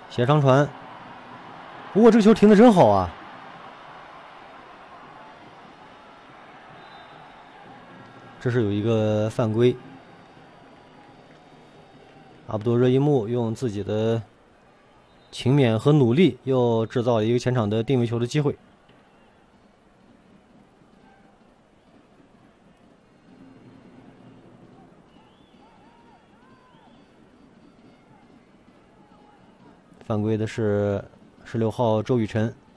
斜长传。不过这个球停的真好啊！这是有一个犯规。阿卜杜热依木用自己的勤勉和努力，又制造了一个前场的定位球的机会。犯规的是16号周雨辰。